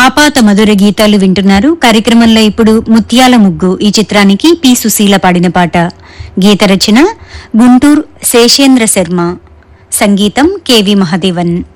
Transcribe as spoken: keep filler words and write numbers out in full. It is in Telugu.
ఆపాత మధుర గీతాలు వింటున్నారు. కార్యక్రమంలో ఇప్పుడు ముత్యాల ముగ్గు ఈ చిత్రానికి పి సుశీల పాడిన పాట. గీత రచన గుంటూరు శేషేంద్ర శర్మ, సంగీతం కెవి మహదేవన్.